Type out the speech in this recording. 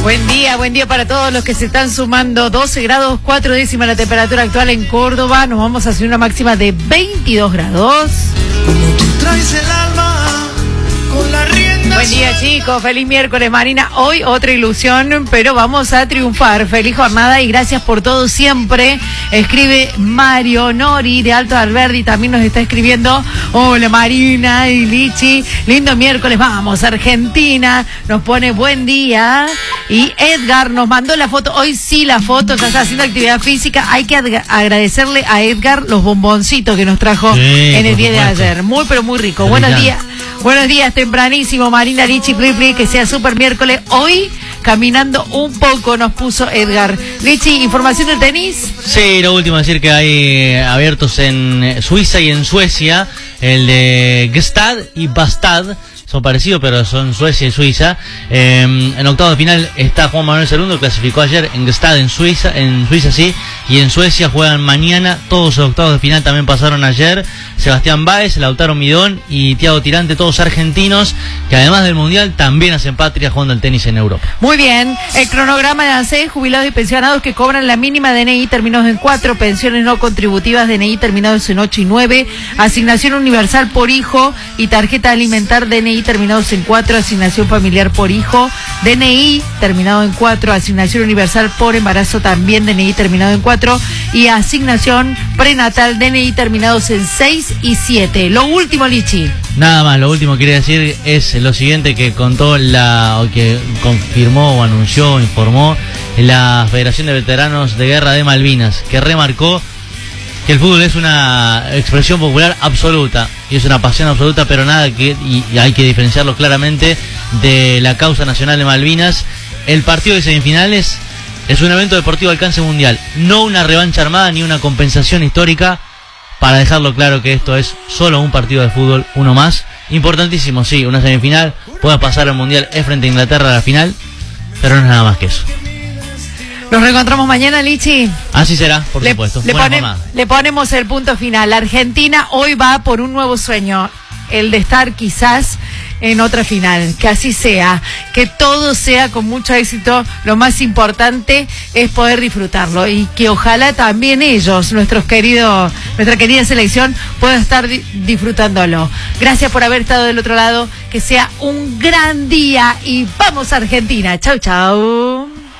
Buen día para todos los que se están sumando. 12 grados 4 décimas la temperatura actual en Córdoba. Nos vamos a hacer una máxima de 22 grados. Como tú traes el alma con la rienda. Buen día, chicos. Feliz miércoles, Marina. Hoy otra ilusión, pero vamos a triunfar. Feliz jornada y gracias por todo siempre. Escribe Mario Nori de Alto Alberdi. También nos está escribiendo. Hola, Marina y Lichi. Lindo miércoles. Vamos, Argentina. Nos pone buen día. Y Edgar nos mandó la foto. Hoy sí la foto. Ya está haciendo actividad física. Hay que agradecerle a Edgar los bomboncitos que nos trajo en el día de ayer. Muy, pero muy rico. Buenos días. Buenos días, tempranísimo, Marina, Lichi, Pli, que sea súper miércoles. Hoy, caminando un poco, nos puso Edgar. Lichi, ¿información del tenis? Sí, lo último, decir que hay abiertos en Suiza y en Suecia, el de Gstad y Bastad. Son parecidos, pero son Suecia y Suiza. En octavos de final está Juan Manuel II, clasificó ayer en Gstad, en Suiza sí, y en Suecia juegan mañana. Todos los octavos de final también pasaron ayer. Sebastián Báez, Lautaro Midón y Thiago Tirante, todos argentinos, que además del Mundial también hacen patria jugando al tenis en Europa. Muy bien. El cronograma de ANSES, jubilados y pensionados que cobran la mínima DNI terminados en 4, pensiones no contributivas DNI terminados en 8 y 9, asignación universal por hijo y tarjeta alimentar DNI terminados en 4, asignación familiar por hijo, DNI terminado en 4, asignación universal por embarazo también DNI terminado en 4 y asignación prenatal DNI terminados en 6 y 7. Lo último, Lichi. Nada más, lo último que quería decir es lo siguiente que contó que confirmó o anunció, informó la Federación de Veteranos de Guerra de Malvinas, que remarcó que el fútbol es una expresión popular absoluta y es una pasión absoluta, pero y hay que diferenciarlo claramente de la causa nacional de Malvinas. El partido de semifinales es un evento deportivo de alcance mundial, no una revancha armada ni una compensación histórica, para dejarlo claro que esto es solo un partido de fútbol, uno más. Importantísimo, sí, una semifinal, pueda pasar al mundial, es frente a Inglaterra a la final, pero no es nada más que eso. Nos reencontramos mañana, Lichi. Así será, por supuesto. Le ponemos el punto final. La Argentina hoy va por un nuevo sueño, el de estar quizás en otra final. Que así sea, que todo sea con mucho éxito. Lo más importante es poder disfrutarlo y que ojalá también ellos, nuestra querida selección, pueda estar disfrutándolo. Gracias por haber estado del otro lado. Que sea un gran día y vamos, Argentina. Chau, chau.